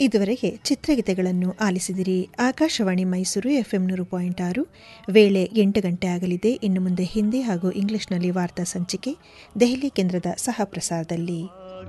ಇದುವರೆಗೆ ಚಿತ್ರಗೀತೆಗಳನ್ನು ಆಲಿಸಿದಿರಿ. ಆಕಾಶವಾಣಿ ಮೈಸೂರು ಎಫ್ಎಂ 100.6. ವೇಳೆ 8 ಗಂಟೆ ಆಗಲಿದೆ. ಇನ್ನು ಮುಂದೆ ಹಿಂದಿ ಹಾಗೂ ಇಂಗ್ಲಿಷ್ನಲ್ಲಿ ವಾರ್ತಾ ಸಂಚಿಕೆ ದೆಹಲಿ ಕೇಂದ್ರದ ಸಹ ಪ್ರಸಾರದಲ್ಲಿ.